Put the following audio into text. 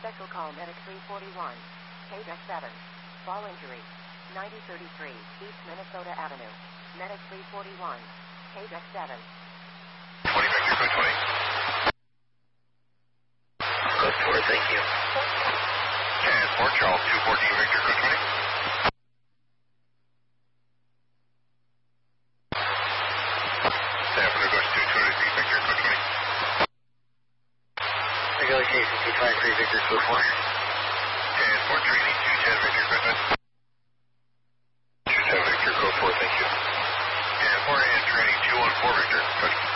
Special call Medic 341. KDEC 7. Fall injury. 9033 East Minnesota Avenue. Medic 341. KDEC 7. 20 Victor, code 20. Code 4, thank you. And 4 Charles 214 Victor, code 20. San Francisco 223 Victor, code 20. Negotiation 253 Victor, code 4. And 4 training 210 Victor, code 20. 210 Victor, code 4, thank you. And 4 and training 214 Victor, code 20.